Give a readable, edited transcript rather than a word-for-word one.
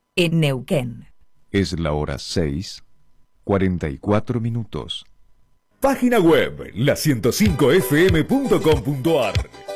en Neuquén. Es la hora 6:44. Página web la105fm.com.ar.